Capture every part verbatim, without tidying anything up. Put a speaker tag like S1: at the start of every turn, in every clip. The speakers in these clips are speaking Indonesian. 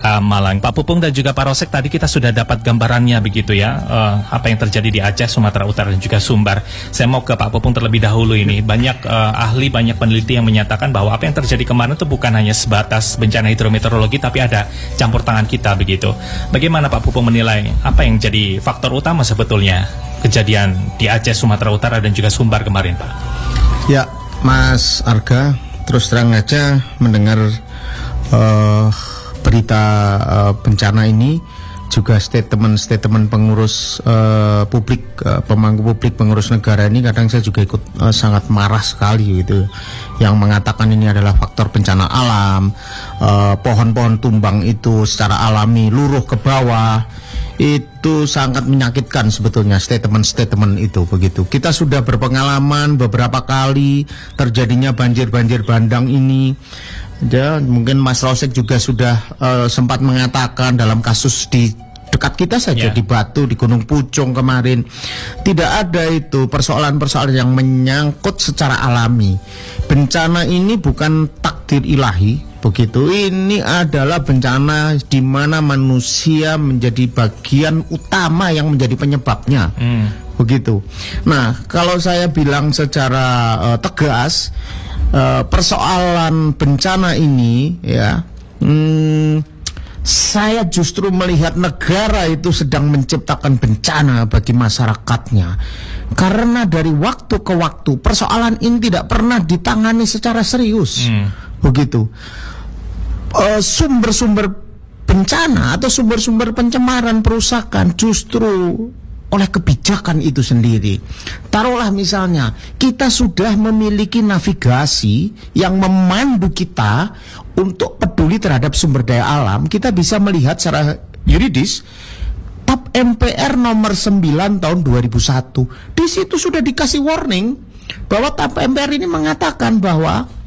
S1: uh, Malang. Pak Pupung dan juga Pak Rosek, tadi kita sudah dapat gambarannya begitu ya, uh, apa yang terjadi di Aceh, Sumatera Utara dan juga Sumbar. Saya mau ke Pak Pupung terlebih dahulu ini. Banyak uh, ahli, banyak peneliti yang menyatakan bahwa apa yang terjadi kemarin itu bukan hanya sebatas bencana hidrometeorologi, tapi ada campur tangan kita begitu. Bagaimana Pak Pupung menilai apa yang jadi faktor utama sebetulnya kejadian di Aceh, Sumatera Utara dan juga Sumbar kemarin, Pak?
S2: Ya, Mas Arga, terus terang aja mendengar uh, berita uh, bencana ini, juga statement-statement pengurus uh, publik, uh, pemangku publik, pengurus negara ini, kadang saya juga ikut uh, sangat marah sekali gitu, yang mengatakan ini adalah faktor bencana alam, uh, pohon-pohon tumbang itu secara alami luruh ke bawah. Itu sangat menyakitkan sebetulnya statement-statement itu begitu. Kita sudah berpengalaman beberapa kali terjadinya banjir-banjir bandang ini. Ya, mungkin Mas Rosek juga sudah uh, sempat mengatakan dalam kasus di dekat kita saja, yeah, di Batu, di Gunung Pucung kemarin, tidak ada itu persoalan-persoalan yang menyangkut secara alami. Bencana ini bukan takdir ilahi, begitu. Ini adalah bencana di mana manusia menjadi bagian utama yang menjadi penyebabnya, hmm. begitu. Nah, kalau saya bilang secara uh, tegas, uh, persoalan bencana ini, ya, hmm, saya justru melihat negara itu sedang menciptakan bencana bagi masyarakatnya. Karena dari waktu ke waktu persoalan ini tidak pernah ditangani secara serius, hmm. begitu. Uh, sumber-sumber bencana atau sumber-sumber pencemaran, perusakan justru oleh kebijakan itu sendiri. Taruhlah misalnya kita sudah memiliki navigasi yang memandu kita untuk peduli terhadap sumber daya alam, kita bisa melihat secara yuridis T A P M P R nomor sembilan tahun dua ribu satu. Di situ sudah dikasih warning bahwa T A P M P R ini mengatakan bahwa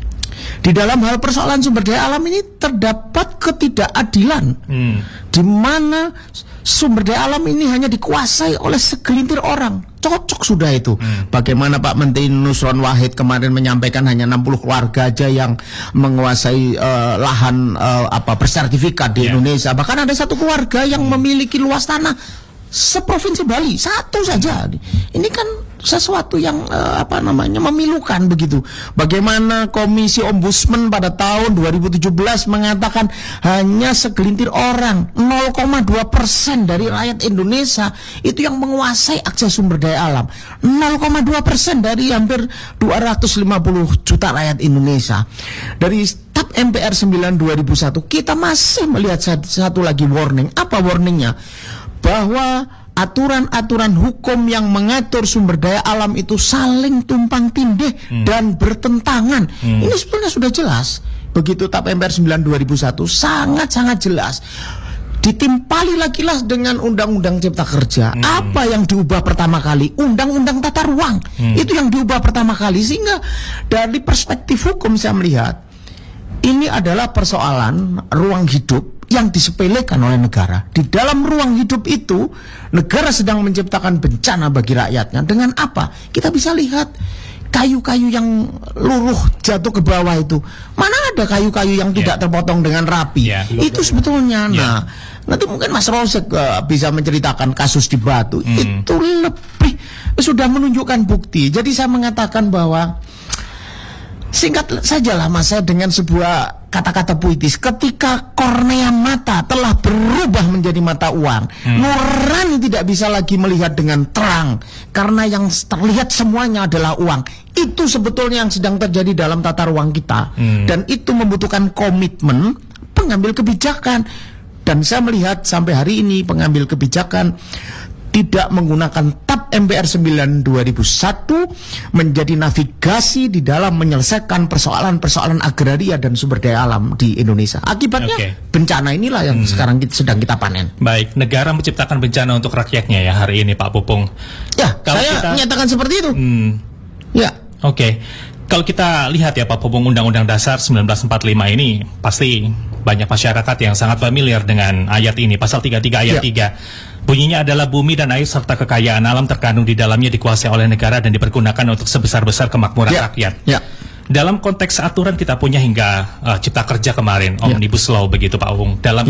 S2: di dalam hal persoalan sumber daya alam ini terdapat ketidakadilan, hmm. di mana sumber daya alam ini hanya dikuasai oleh segelintir orang. Cocok sudah itu. Hmm. Bagaimana Pak Menteri Nusron Wahid kemarin menyampaikan hanya enam puluh keluarga aja yang menguasai uh, lahan uh, apa bersertifikat di yeah. Indonesia. Bahkan ada satu keluarga yang hmm. memiliki luas tanah seprovinsi Bali, satu saja. Ini kan sesuatu yang uh, apa namanya memilukan begitu. Bagaimana Komisi Ombudsman pada tahun dua ribu tujuh belas mengatakan hanya segelintir orang, nol koma dua persen dari rakyat Indonesia itu yang menguasai akses sumber daya alam. nol koma dua persen dari hampir dua ratus lima puluh juta rakyat Indonesia. Dari T A P M P R sembilan dua ribu satu kita masih melihat satu, satu lagi warning. Apa warningnya? Bahwa aturan-aturan hukum yang mengatur sumber daya alam itu saling tumpang tindih hmm. dan bertentangan. Hmm. Ini sebenarnya sudah jelas. Begitu T A P M P R sembilan dua ribu satu sangat-sangat jelas. Ditimpali lagi lah dengan Undang-Undang Cipta Kerja. Hmm. Apa yang diubah pertama kali? Undang-Undang Tata Ruang. Hmm. Itu yang diubah pertama kali. Sehingga dari perspektif hukum saya melihat ini adalah persoalan ruang hidup yang disepelekan oleh negara. Di dalam ruang hidup itu, negara sedang menciptakan bencana bagi rakyatnya. Dengan apa? Kita bisa lihat kayu-kayu yang luruh jatuh ke bawah itu. Mana ada kayu-kayu yang tidak yeah. terpotong dengan rapi? Yeah. Itu sebetulnya. Yeah. Nah, nanti mungkin Mas Rosek uh, bisa menceritakan kasus di Batu. Hmm. Itu lebih sudah menunjukkan bukti. Jadi saya mengatakan bahwa singkat sajalah Mas, saya dengan sebuah kata-kata puitis, ketika kornea mata telah berubah menjadi mata uang, hmm. nurani tidak bisa lagi melihat dengan terang karena yang terlihat semuanya adalah uang. Itu sebetulnya yang sedang terjadi dalam tata ruang kita, hmm. dan itu membutuhkan komitmen pengambil kebijakan. Dan saya melihat sampai hari ini pengambil kebijakan tidak menggunakan T A P M P R sembilan dua ribu satu menjadi navigasi di dalam menyelesaikan persoalan-persoalan agraria dan sumber daya alam di Indonesia. Akibatnya okay. bencana inilah yang hmm. sekarang kita, sedang kita panen.
S1: Baik, negara menciptakan bencana untuk rakyatnya ya hari ini Pak Pupung.
S2: Ya, kalau saya kita menyatakan seperti itu. Hmm. Ya,
S1: oke. Okay. Kalau kita lihat ya Pak Pupung, Undang-Undang Dasar seribu sembilan ratus empat puluh lima ini pasti banyak masyarakat yang sangat familiar dengan ayat ini, pasal tiga puluh tiga ayat ya. tiga. Bunyinya adalah bumi dan air serta kekayaan alam terkandung di dalamnya dikuasai oleh negara dan dipergunakan untuk sebesar-besar kemakmuran ya. rakyat. Ya. Dalam konteks aturan kita punya hingga uh, Cipta Kerja kemarin, Omnibus Law begitu Pak Pupung. Dalam